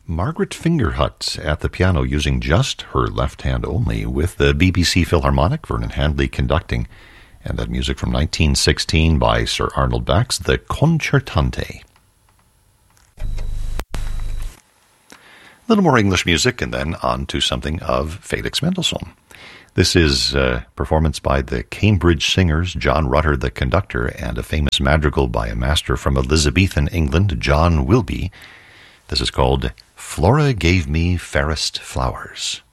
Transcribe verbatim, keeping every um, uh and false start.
Margaret Fingerhut at the piano using just her left hand only, with the B B C Philharmonic, Vernon Handley conducting, and that music from nineteen sixteen by Sir Arnold Bax, the Concertante. A little more English music, and then on to something of Felix Mendelssohn. This is a performance by the Cambridge Singers, John Rutter the conductor, and a famous madrigal by a master from Elizabethan England, John Wilby. This is called Flora Gave Me Fairest Flowers.